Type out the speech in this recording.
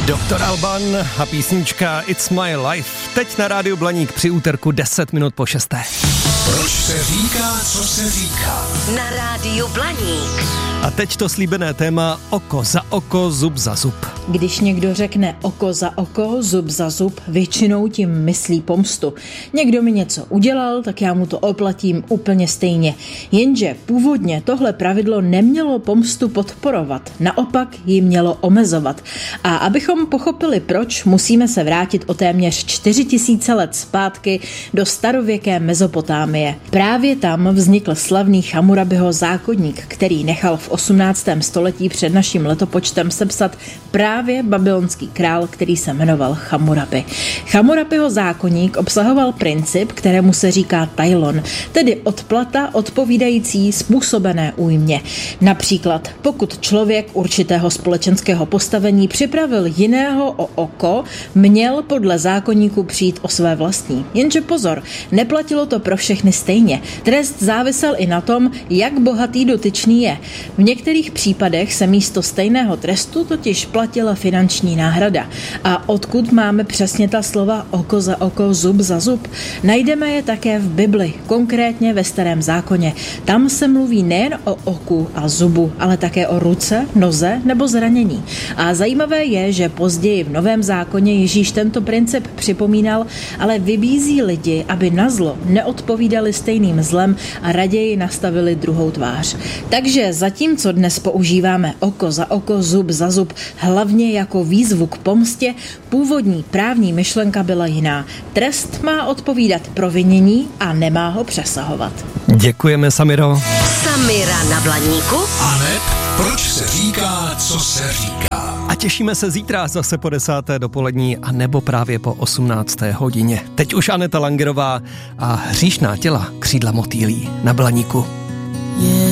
Doktor Alban a písnička It's My Life. Teď na rádiu Blaník při úterku 10 minut po 6. Proč se říká, co se říká? Na rádiu Blaník. A teď to slíbené téma oko za oko, zub za zub. Když někdo řekne oko za oko, zub za zub, většinou tím myslí pomstu. Někdo mi něco udělal, tak já mu to oplatím úplně stejně. Jenže původně tohle pravidlo nemělo pomstu podporovat, naopak ji mělo omezovat. A abychom pochopili proč, musíme se vrátit o téměř 4000 let zpátky do starověké Mezopotámie. Právě tam vznikl slavný Chamurabiho zákoník, který nechal v 18. století před naším letopočtem sepsat právě babylonský král, který se jmenoval Chamurabi. Chamurabiho zákoník obsahoval princip, kterému se říká tajlon, tedy odplata odpovídající způsobené újmě. Například, pokud člověk určitého společenského postavení připravil jiného o oko, měl podle zákoníku přijít o své vlastní. Jenže pozor, neplatilo to pro všechny stejně. Trest závisel i na tom, jak bohatý dotyčný je. V některých případech se místo stejného trestu totiž platila finanční náhrada. A odkud máme přesně ta slova oko za oko, zub za zub? Najdeme je také v Bibli, konkrétně ve Starém zákoně. Tam se mluví nejen o oku a zubu, ale také o ruce, noze nebo zranění. A zajímavé je, že později v Novém zákoně Ježíš tento princip připomínal, ale vybízí lidi, aby na zlo neodpovídali stejným zlem a raději nastavili druhou tvář. Takže zatímco dnes používáme oko za oko, zub za zub, hlavně jako výzvu k pomstě, původní právní myšlenka byla jiná. Trest má odpovídat provinění a nemá ho přesahovat. Děkujeme, Samiro. Samira na Blaníku. Aneb, proč se říká, co se říká? A těšíme se zítra zase po 10. dopolední a nebo právě po 18. hodině. Teď už Aneta Langerová a Hříšná těla křídla motýlí na Blaníku.